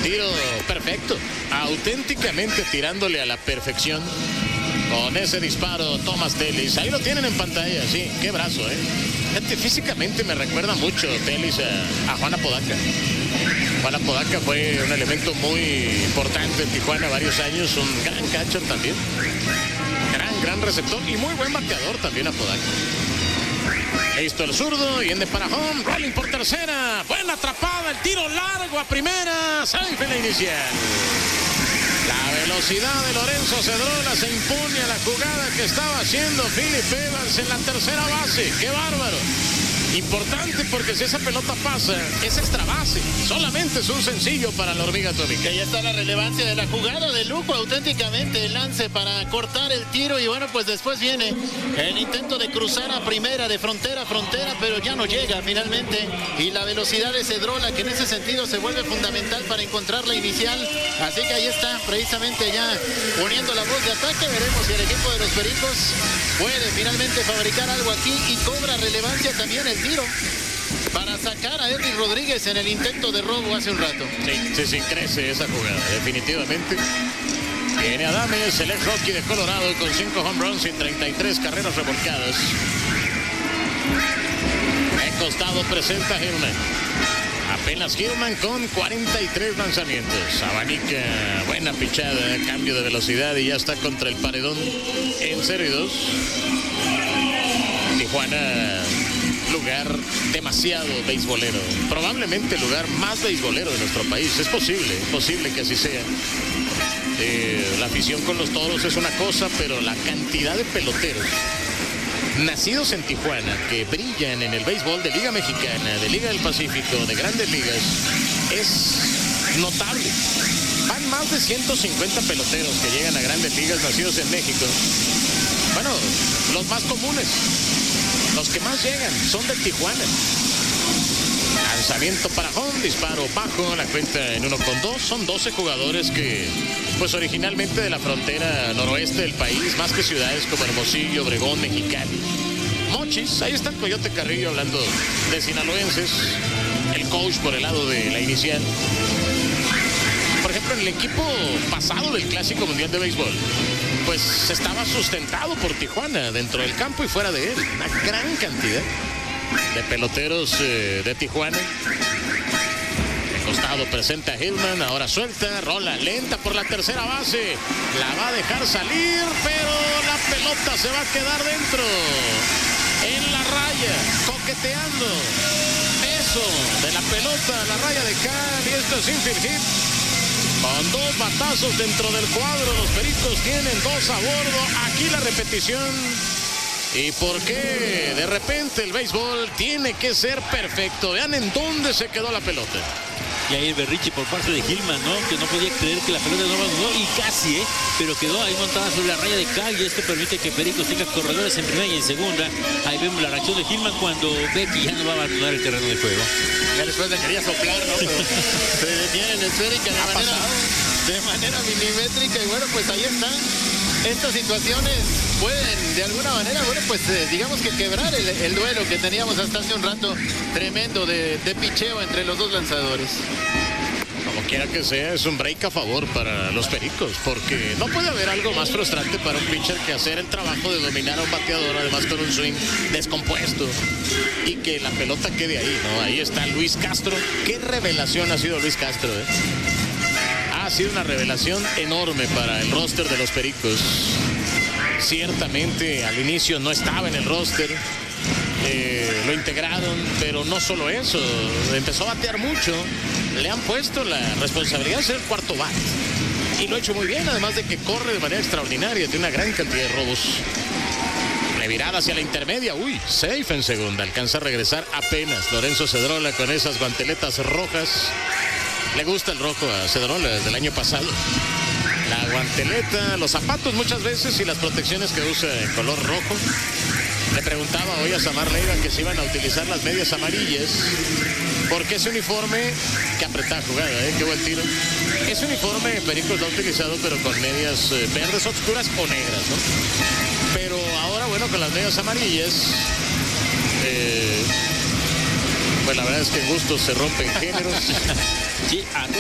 Tiro perfecto, auténticamente tirándole a la perfección. Con ese disparo, Thomas Tellis. Ahí lo tienen en pantalla, sí. Qué brazo, Fíjate, físicamente me recuerda mucho Tellis a Juan Apodaca. Juan Apodaca fue un elemento muy importante en Tijuana varios años. Un gran catcher también. Gran receptor y muy buen bateador también Apodaca. Listo el zurdo, viene para home. Rolling por tercera. Buena atrapada, el tiro largo a primera. Safe en la inicial. La velocidad de Lorenzo Cedrola se impone a la jugada que estaba haciendo Philip Evans en la tercera base. ¡Qué bárbaro! Importante porque si esa pelota pasa, es extra base. Solamente es un sencillo para la hormiga atómica. Ahí está la relevancia de la jugada de lujo, auténticamente el lance para cortar el tiro. Y bueno, pues después viene el intento de cruzar a primera, de frontera a frontera, pero ya no llega finalmente. Y la velocidad de Cedrola, que en ese sentido se vuelve fundamental para encontrar la inicial. Así que ahí está, precisamente ya poniendo la voz de ataque. Veremos si el equipo de los Pericos puede finalmente fabricar algo aquí y cobra relevancia también el tiro para sacar a Henry Rodríguez en el intento de robo hace un rato. Sí, crece esa jugada, definitivamente. Viene Adames, el ex Rocky de Colorado, con 5 home runs y 33 carreras remolcadas. En costado presenta Gilman. Apenas Gilman con 43 lanzamientos. Abanica, buena pichada, cambio de velocidad y ya está contra el paredón en 0-2. Tijuana, lugar demasiado beisbolero. Probablemente el lugar más beisbolero de nuestro país. Es posible que así sea. La afición con los Toros es una cosa, pero la cantidad de peloteros nacidos en Tijuana que brillan en el béisbol de Liga Mexicana, de Liga del Pacífico, de Grandes Ligas, es notable. Van más de 150 peloteros que llegan a Grandes Ligas nacidos en México. Bueno, los más comunes, los que más llegan son de Tijuana. Lanzamiento para home, disparo bajo, la cuenta en 1-2. Son 12 jugadores que, pues originalmente de la frontera noroeste del país, más que ciudades como Hermosillo, Obregón, Mexicali. Mochis, ahí está el Coyote Carrillo hablando de sinaloenses. El coach por el lado de la inicial. Por ejemplo, en el equipo pasado del Clásico Mundial de Béisbol, pues estaba sustentado por Tijuana, dentro del campo y fuera de él. Una gran cantidad de peloteros de Tijuana. De costado presenta a Hillman, ahora suelta, rola lenta por la tercera base. La va a dejar salir, pero la pelota se va a quedar dentro. En la raya, coqueteando. Eso de la pelota, la raya de Cal, y esto es infield hit. Con 2 batazos dentro del cuadro, los Pericos tienen 2 a bordo. Aquí la repetición. ¿Y por qué de repente el béisbol tiene que ser perfecto? Vean en dónde se quedó la pelota. Y ahí el berriche por parte de Gilman, ¿no? Que no podía creer que la pelota no mandó, y casi, pero quedó ahí montada sobre la raya de Cal, y esto permite que Pericos tenga corredores en primera y en segunda. Ahí vemos la reacción de Gilman cuando ve que ya no va a abandonar el terreno de juego. Ya después le quería soplar, ¿no? Pero se detiene en esférica de manera milimétrica, y bueno, pues ahí está. Estas situaciones pueden de alguna manera, bueno, pues digamos que quebrar el duelo que teníamos hasta hace un rato tremendo de picheo entre los dos lanzadores. Como quiera que sea, es un break a favor para los Pericos, porque no puede haber algo más frustrante para un pitcher que hacer el trabajo de dominar a un bateador, además con un swing descompuesto, y que la pelota quede ahí, ¿no? Ahí está Luis Castro. Qué revelación ha sido Luis Castro, ¿eh? Ha sido una revelación enorme para el roster de los Pericos. Ciertamente al inicio no estaba en el roster, lo integraron, pero no solo eso, empezó a batear mucho. Le han puesto la responsabilidad de ser el cuarto bat y lo ha hecho muy bien, además de que corre de manera extraordinaria, tiene una gran cantidad de robos. Revirada hacia la intermedia, safe en segunda, alcanza a regresar apenas Lorenzo Cedrola con esas guanteletas rojas. Le gusta el rojo a Cedrola desde el año pasado. La guanteleta, los zapatos muchas veces y las protecciones que usa en color rojo. Le preguntaba hoy a Samar Leiva que si iban a utilizar las medias amarillas, porque ese uniforme, que apretada jugada, qué buen tiro. Ese uniforme Pericos lo ha utilizado, pero con medias verdes oscuras o negras, ¿no? Pero ahora, bueno, con las medias amarillas, pues la verdad es que en gustos se rompen géneros. Sí,